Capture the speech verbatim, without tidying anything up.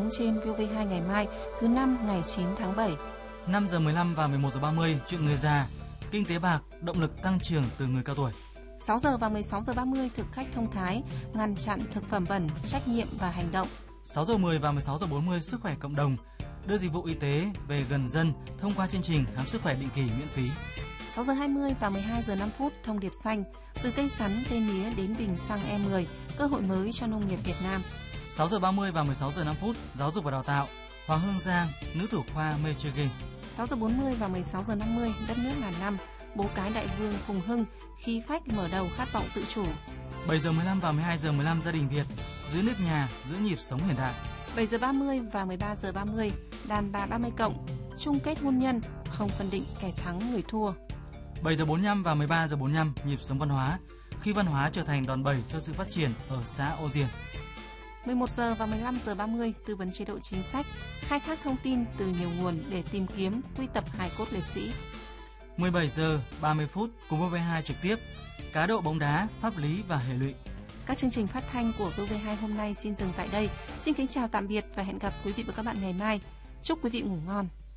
sóng trên vê o vê hai ngày mai, thứ năm ngày chín tháng bảy. năm giờ mười lăm và mười một giờ ba mươi, chuyện người già, kinh tế bạc, động lực tăng trưởng từ người cao tuổi. sáu giờ và mười sáu giờ ba mươi, thực khách thông thái, ngăn chặn thực phẩm bẩn, trách nhiệm và hành động. sáu giờ mười và mười sáu giờ bốn mươi, sức khỏe cộng đồng, đưa dịch vụ y tế về gần dân thông qua chương trình khám sức khỏe định kỳ miễn phí. sáu giờ hai mươi và mười hai giờ năm phút, thông điệp xanh, từ cây sắn, cây mía đến bình xăng E mười, cơ hội mới cho nông nghiệp Việt Nam. sáu giờ ba mươi và mười sáu giờ năm phút, giáo dục và đào tạo, Hoàng Hương Giang, nữ thủ khoa mê chơi game. sáu giờ bốn mươi và mười sáu giờ năm mươi, đất nước ngàn năm, bố cái đại vương Hùng Hưng, khí phách mở đầu khát vọng tự chủ. bảy giờ mười lăm và mười hai giờ mười lăm, gia đình Việt, giữ nước nhà, giữ nhịp sống hiện đại. bảy giờ ba mươi và mười ba giờ ba mươi, đàn bà ba mươi cộng, chung kết hôn nhân, không phân định kẻ thắng người thua. bảy giờ bốn mươi lăm và mười ba giờ bốn mươi lăm, nhịp sống văn hóa, khi văn hóa trở thành đòn bẩy cho sự phát triển ở xã Ô Diền. mười một giờ và mười lăm giờ ba mươi, tư vấn chế độ chính sách, khai thác thông tin từ nhiều nguồn để tìm kiếm, quy tập hài cốt liệt sĩ. mười bảy giờ ba mươi phút, cùng vê o vê hai trực tiếp, cá độ bóng đá, pháp lý và hệ lụy. Các chương trình phát thanh của vê o vê hai hôm nay xin dừng tại đây. Xin kính chào tạm biệt và hẹn gặp quý vị và các bạn ngày mai. Chúc quý vị ngủ ngon.